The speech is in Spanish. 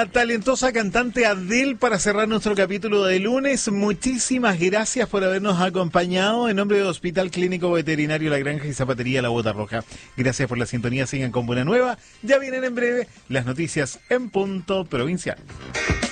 la talentosa cantante Adele para cerrar nuestro capítulo de lunes. Muchísimas gracias por habernos acompañado en nombre de Hospital Clínico Veterinario La Granja y Zapatería La Bota Roja. Gracias por la sintonía, sigan con Buena Nueva. Ya vienen en breve las noticias en punto provincial.